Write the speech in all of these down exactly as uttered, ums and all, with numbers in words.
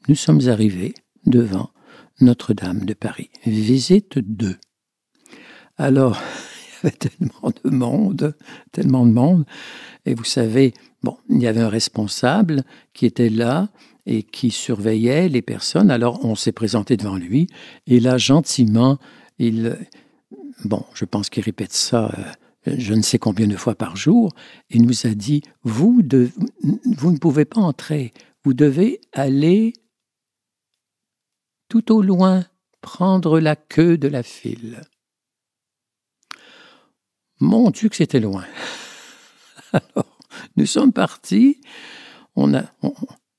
nous sommes arrivés devant Notre-Dame de Paris. Visite deux. Alors, il y avait tellement de monde, tellement de monde. Et vous savez, bon, il y avait un responsable qui était là et qui surveillait les personnes. Alors, on s'est présenté devant lui. Et là, gentiment, il... Bon, je pense qu'il répète ça euh, je ne sais combien de fois par jour. Il nous a dit, vous, de, vous ne pouvez pas entrer. Vous devez aller tout au loin, prendre la queue de la file. Mon Dieu que c'était loin. Alors, nous sommes partis, on, a, on,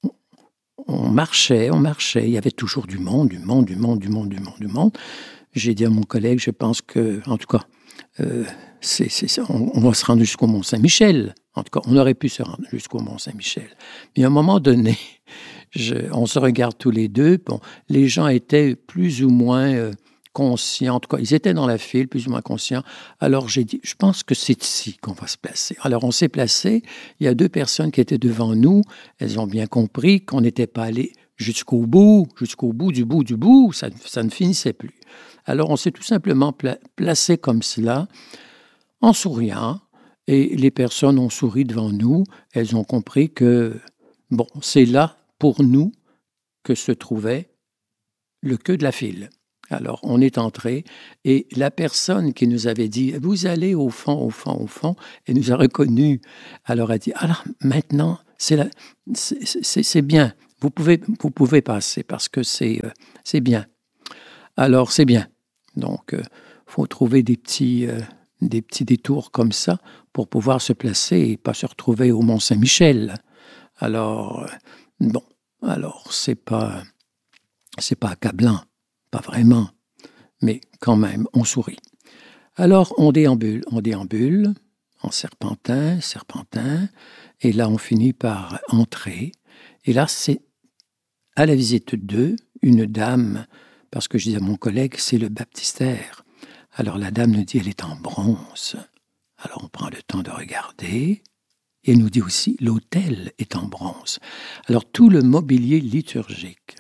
on marchait, on marchait, il y avait toujours du monde, du monde, du monde, du monde, du monde, du monde. J'ai dit à mon collègue, je pense que, en tout cas, euh, c'est, c'est, on, on va se rendre jusqu'au Mont-Saint-Michel. En tout cas, on aurait pu se rendre jusqu'au Mont-Saint-Michel. Mais à un moment donné, je, on se regarde tous les deux. Bon, les gens étaient plus ou moins euh, conscients. En tout cas, ils étaient dans la file, plus ou moins conscients. Alors, j'ai dit, je pense que c'est ici qu'on va se placer. Alors, on s'est placé. Il y a deux personnes qui étaient devant nous. Elles ont bien compris qu'on n'était pas allé jusqu'au bout, jusqu'au bout du bout du bout. Ça, ça ne finissait plus. Alors, on s'est tout simplement pla- placé comme cela, en souriant. Et les personnes ont souri devant nous. Elles ont compris que, bon, c'est là, pour nous, que se trouvait le queue de la file. Alors, on est entré et la personne qui nous avait dit « Vous allez au fond, au fond, au fond », elle nous a reconnus. Alors, elle a dit « Alors, maintenant, c'est, la, c'est, c'est, c'est bien. Vous pouvez, vous pouvez passer parce que c'est, euh, c'est bien. » Alors, c'est bien. Donc, il euh, faut trouver des petits, euh, des petits détours comme ça pour pouvoir se placer et pas se retrouver au Mont-Saint-Michel. Alors, euh, bon, alors, c'est pas, c'est pas accablant. Pas vraiment, mais quand même, on sourit. Alors, on déambule, on déambule, en serpentin, serpentin, et là, on finit par entrer. Et là, c'est à la visite deux, une dame, parce que je dis à mon collègue, c'est le baptistère. Alors, la dame nous dit, elle est en bronze. Alors, on prend le temps de regarder, et elle nous dit aussi, l'autel est en bronze. Alors, tout le mobilier liturgique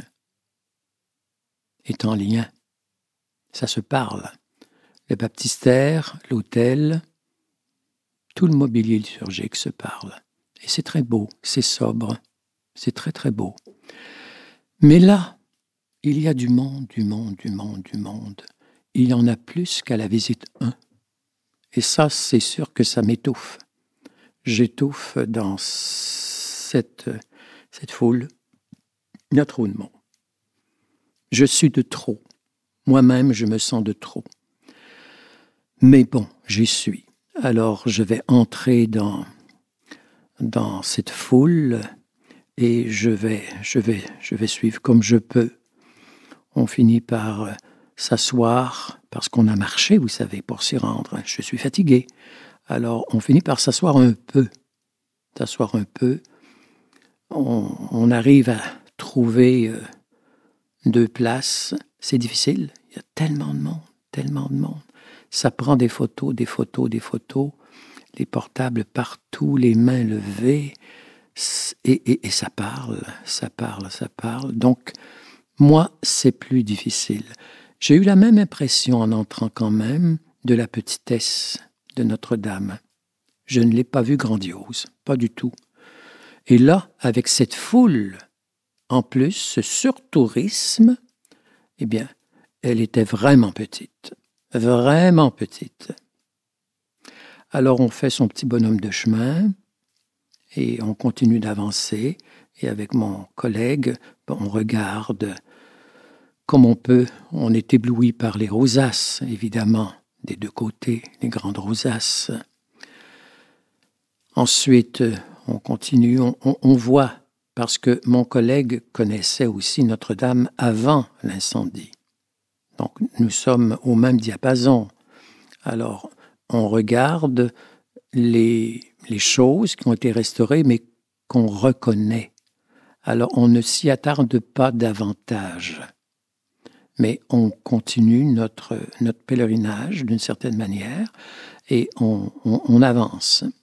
est en lien. Ça se parle. Le baptistère, l'autel, tout le mobilier liturgique se parle. Et c'est très beau, c'est sobre, c'est très très beau. Mais là, il y a du monde, du monde, du monde, du monde. Il y en a plus qu'à la visite un. Et ça, c'est sûr que ça m'étouffe. J'étouffe dans cette, cette foule. Il y a trop de monde. Je suis de trop. Moi-même, je me sens de trop. Mais bon, j'y suis. Alors, je vais entrer dans, dans cette foule et je vais, je vais, je vais suivre comme je peux. On finit par s'asseoir parce qu'on a marché, vous savez, pour s'y rendre. Je suis fatigué. Alors, on finit par s'asseoir un peu. S'asseoir un peu. On, on arrive à trouver euh, deux places. C'est difficile. Il y a tellement de monde, tellement de monde. Ça prend des photos, des photos, des photos, les portables partout, les mains levées, et, et, et ça parle, ça parle, ça parle. Donc, moi, c'est plus difficile. J'ai eu la même impression en entrant quand même de la petitesse de Notre-Dame. Je ne l'ai pas vue grandiose, pas du tout. Et là, avec cette foule, en plus, ce surtourisme, eh bien, elle était vraiment petite, vraiment petite. Alors, on fait son petit bonhomme de chemin et on continue d'avancer. Et avec mon collègue, on regarde comme on peut. On est ébloui par les rosaces, évidemment, des deux côtés, les grandes rosaces. Ensuite, on continue, on, on, on voit, parce que mon collègue connaissait aussi Notre-Dame avant l'incendie. Donc, nous sommes au même diapason. Alors, on regarde les, les choses qui ont été restaurées, mais qu'on reconnaît. Alors, on ne s'y attarde pas davantage. Mais on continue notre, notre pèlerinage d'une certaine manière et on, on, on avance.